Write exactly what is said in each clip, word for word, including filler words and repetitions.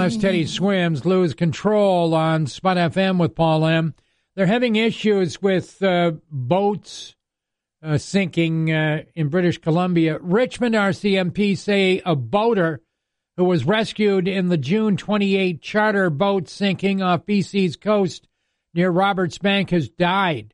Unless Teddy Swims lose control on Spot F M with Paul M. They're having issues with uh, boats uh, sinking uh, in British Columbia. Richmond R C M P say a boater who was rescued in the June twenty-eighth charter boat sinking off B C's coast near Roberts Bank has died.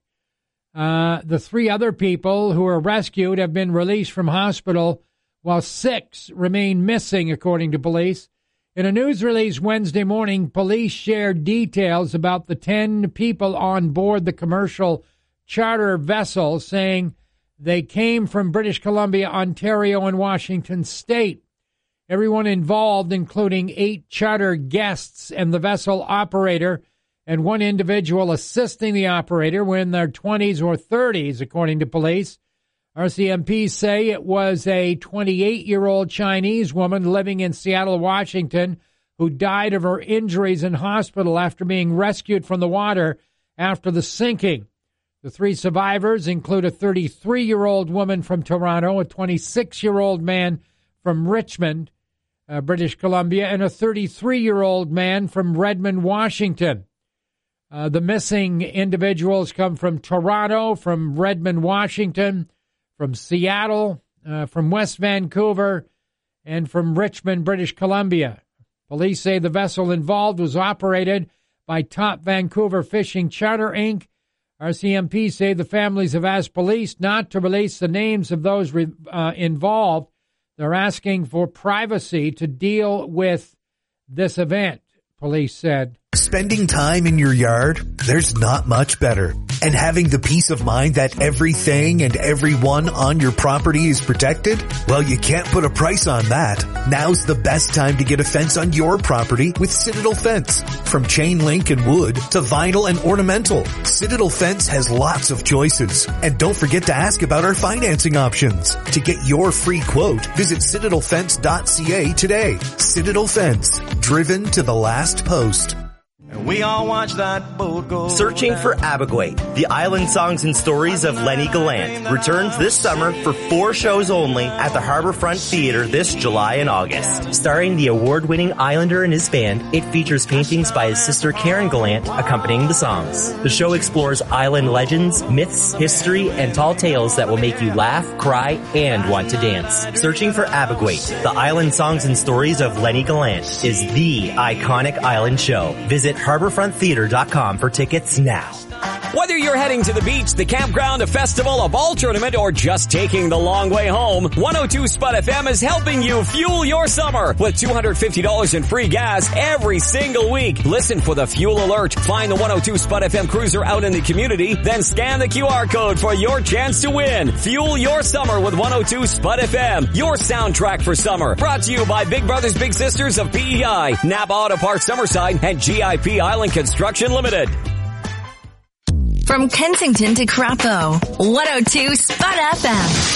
Uh, the three other people who were rescued have been released from hospital, while six remain missing, according to police. In a news release Wednesday morning, police shared details about the ten people on board the commercial charter vessel, saying they came from British Columbia, Ontario, and Washington State. Everyone involved, including eight charter guests and the vessel operator, and one individual assisting the operator, were in their twenties or thirties, according to police. R C M P say it was a twenty-eight-year-old Chinese woman living in Seattle, Washington, who died of her injuries in hospital after being rescued from the water after the sinking. The three survivors include a thirty-three-year-old woman from Toronto, a twenty-six-year-old man from Richmond, uh, British Columbia, and a thirty-three-year-old man from Redmond, Washington. Uh, the missing individuals come from Toronto, from Redmond, Washington, from Seattle, uh, from West Vancouver, and from Richmond, British Columbia. Police say the vessel involved was operated by Top Vancouver Fishing Charter, Incorporated. R C M P say the families have asked police not to release the names of those re- uh, involved. They're asking for privacy to deal with this event, police said. Spending time in your yard, there's not much better. And having the peace of mind that everything and everyone on your property is protected? Well, you can't put a price on that. Now's the best time to get a fence on your property with Citadel Fence. From chain link and wood to vinyl and ornamental, Citadel Fence has lots of choices. And don't forget to ask about our financing options. To get your free quote, visit citadel fence dot c a today. Citadel Fence, driven to the last post. We all watch that boat go. Searching for Abigail, the island songs and stories of Lenny Gallant, returns this summer for four shows only at the Harbourfront Theatre this July and August. Starring the award-winning Islander and his band, it features paintings by his sister Karen Gallant accompanying the songs. The show explores island legends, myths, history, and tall tales that will make you laugh, cry, and want to dance. Searching for Abigail, the island songs and stories of Lenny Gallant, is the iconic island show. Visit harbourfront theatre dot com for tickets now. Whether you're heading to the beach, the campground, a festival, a ball tournament, or just taking the long way home, one oh two Spot F M is helping you fuel your summer with two hundred fifty dollars in free gas every single week. Listen for the fuel alert. Find the one oh two Spot F M cruiser out in the community, then scan the Q R code for your chance to win. Fuel your summer with one oh two Spot F M, your soundtrack for summer. Brought to you by Big Brothers Big Sisters of P E I, Napa Auto Parts Summerside, and G I P Island Construction Limited. From Kensington to Crapo, one oh two Spot F M.